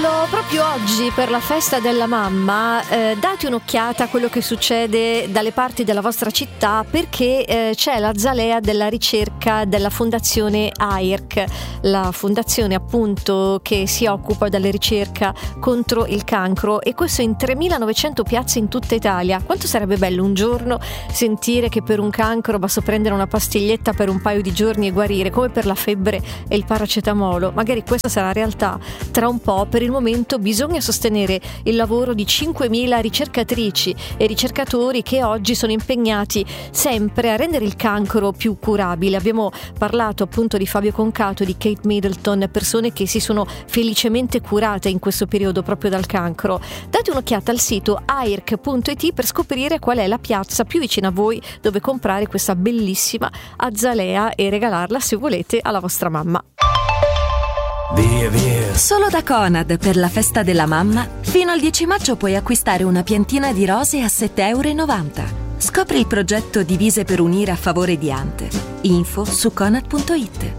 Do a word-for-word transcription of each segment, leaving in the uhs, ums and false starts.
Bello, proprio oggi per la festa della mamma eh, date un'occhiata a quello che succede dalle parti della vostra città, perché eh, c'è l'Azalea della ricerca della fondazione A I R C, la fondazione appunto che si occupa della ricerca contro il cancro, e questo in tremilanovecento piazze in tutta Italia. Quanto sarebbe bello un giorno sentire che per un cancro basta prendere una pastiglietta per un paio di giorni e guarire, come per la febbre e il paracetamolo. Magari questa sarà realtà tra un po'. Per il momento bisogna sostenere il lavoro di cinquemila ricercatrici e ricercatori che oggi sono impegnati sempre a rendere il cancro più curabile. Abbiamo parlato appunto di Fabio Concato, di Kate Middleton, persone che si sono felicemente curate in questo periodo proprio dal cancro. Date un'occhiata al sito A I R C punto I T per scoprire qual è la piazza più vicina a voi dove comprare questa bellissima azalea e regalarla, se volete, alla vostra mamma. Via, via. Solo da Conad per la festa della mamma fino al dieci maggio puoi acquistare una piantina di rose a sette virgola novanta euro. Scopri il progetto Divise per unire a favore di Ante. Info su conad punto it.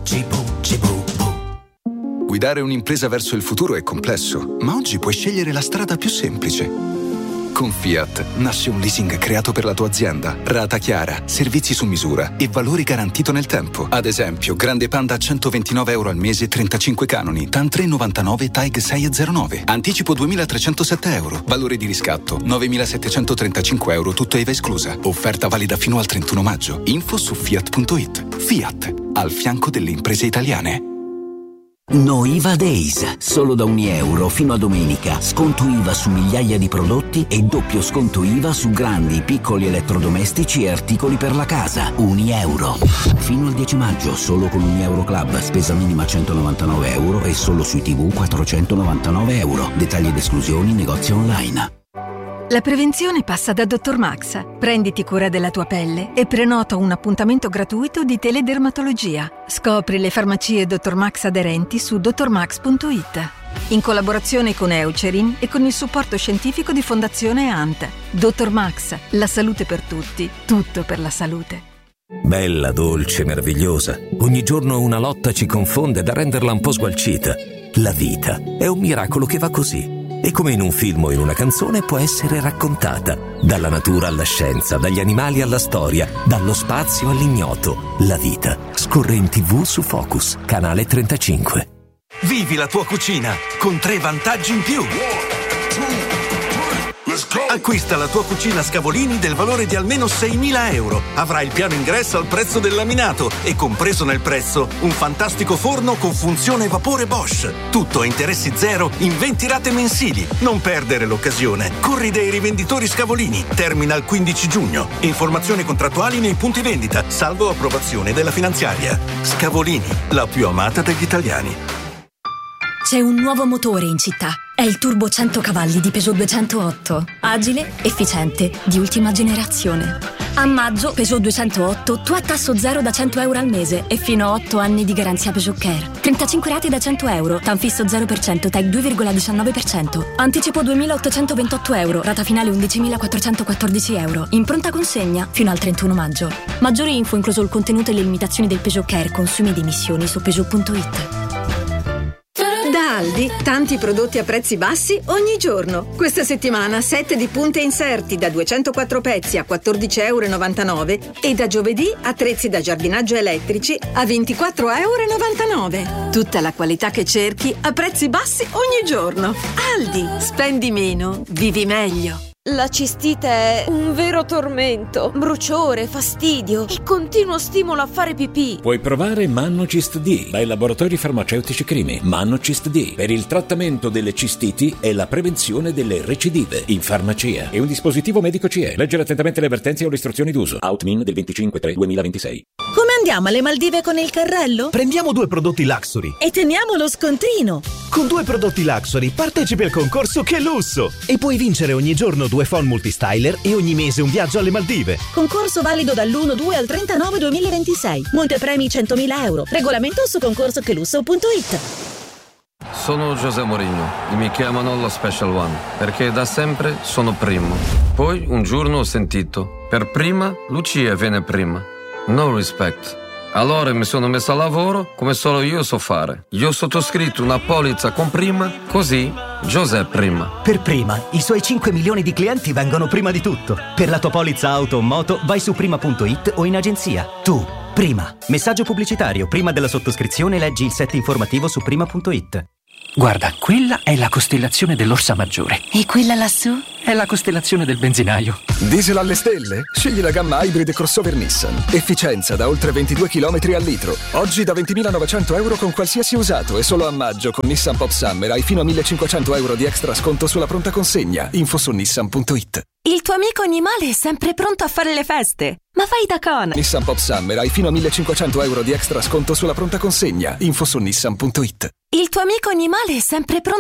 Guidare un'impresa verso il futuro è complesso, ma oggi puoi scegliere la strada più semplice. Con Fiat nasce un leasing creato per la tua azienda. Rata chiara, servizi su misura e valori garantito nel tempo. Ad esempio, Grande Panda a centoventinove euro al mese, trentacinque canoni, T A N tre virgola novantanove, T A I G sei virgola zero nove. Anticipo duemilatrecentosette euro. Valore di riscatto novemilasettecentotrentacinque euro, tutto I V A esclusa. Offerta valida fino al trentuno maggio. Info su fiat punto it. Fiat, al fianco delle imprese italiane. No I V A Days, solo da un euro fino a domenica. Sconto I V A su migliaia di prodotti e doppio sconto I V A su grandi, piccoli elettrodomestici e articoli per la casa. Un euro. Fino al dieci maggio, solo con un Euro Club. Spesa minima centonovantanove euro e solo sui tivù quattrocentonovantanove euro. Dettagli ed esclusioni, negozi online. La prevenzione passa da dottor Max. Prenditi cura della tua pelle e prenota un appuntamento gratuito di teledermatologia. Scopri le farmacie dottor Max aderenti su dottor max punto it. In collaborazione con Eucerin e con il supporto scientifico di Fondazione Ant. dottor Max, la salute per tutti, tutto per la salute. Bella, dolce, meravigliosa. Ogni giorno una lotta ci confonde da renderla un po' sgualcita. La vita è un miracolo che va così. E come in un film o in una canzone può essere raccontata. Dalla natura alla scienza, dagli animali alla storia, dallo spazio all'ignoto. La vita scorre in tivù su Focus, canale trentacinque. Vivi la tua cucina con tre vantaggi in più. Acquista la tua cucina Scavolini del valore di almeno seimila euro. Avrai il piano ingresso al prezzo del laminato e compreso nel prezzo un fantastico forno con funzione vapore Bosch. Tutto a interessi zero in venti rate mensili. Non perdere l'occasione. Corri dai rivenditori Scavolini. Termina il quindici giugno. Informazioni contrattuali nei punti vendita, salvo approvazione della finanziaria. Scavolini, la più amata degli italiani. C'è un nuovo motore in città. È il Turbo cento cavalli di Peugeot duecentootto. Agile, efficiente, di ultima generazione. A maggio Peugeot duecentootto tu a tasso zero da cento euro al mese e fino a otto anni di garanzia Peugeot Care. trentacinque rate da cento euro, T A N fisso zero per cento, T A I due virgola diciannove per cento. Anticipo duemilaottocentoventotto euro, rata finale undicimilaquattrocentoquattordici euro. In pronta consegna fino al trentuno maggio. Maggiori info, incluso il contenuto e le limitazioni del Peugeot Care, consumi ed emissioni su Peugeot punto it. Da Aldi, tanti prodotti a prezzi bassi ogni giorno. Questa settimana set di punte e inserti da duecentoquattro pezzi a quattordici virgola novantanove euro e da giovedì attrezzi da giardinaggio elettrici a ventiquattro virgola novantanove euro. Tutta la qualità che cerchi a prezzi bassi ogni giorno. Aldi, spendi meno, vivi meglio. La cistite è un vero tormento, bruciore, fastidio e continuo stimolo a fare pipì. Puoi provare Mannocist D dai laboratori farmaceutici Crimi. Mannocist D per il trattamento delle cistiti e la prevenzione delle recidive in farmacia. È un dispositivo medico C E. Leggere attentamente le avvertenze o le istruzioni d'uso. Outmin del venticinque tre duemilaventisei. Come andiamo alle Maldive con il carrello? Prendiamo due prodotti Luxury e teniamo lo scontrino. Con due prodotti Luxury partecipi al concorso Che Lusso e puoi vincere ogni giorno due phone multistyler e ogni mese un viaggio alle Maldive. Concorso valido dall'uno due al trentanove duemilaventisei. Montepremi centomila euro. Regolamento su concorso che lusso punto it. Sono José Mourinho e mi chiamano lo Special One perché da sempre sono primo. Poi un giorno ho sentito: per prima Lucia viene prima. No respect. Allora mi sono messo a lavoro come solo io so fare. Io ho sottoscritto una polizza con prima, così José prima. Per prima, i suoi cinque milioni di clienti vengono prima di tutto. Per la tua polizza auto o moto vai su prima punto it o in agenzia. Tu, prima. Messaggio pubblicitario. Prima della sottoscrizione leggi il set informativo su prima punto it. Guarda, quella è la costellazione dell'Orsa Maggiore. E quella lassù? È la costellazione del benzinaio. Diesel alle stelle? Scegli la gamma hybrid crossover Nissan. Efficienza da oltre ventidue chilometri al litro. Oggi da ventimilanovecento euro con qualsiasi usato e solo a maggio con Nissan Pop Summer hai fino a millecinquecento euro di extra sconto sulla pronta consegna. Info su nissan punto it. Il tuo amico animale è sempre pronto a fare le feste. Ma vai da Kona. Nissan Pop Summer hai fino a millecinquecento euro di extra sconto sulla pronta consegna. Info su nissan punto it. Il tuo amico animale è sempre pronto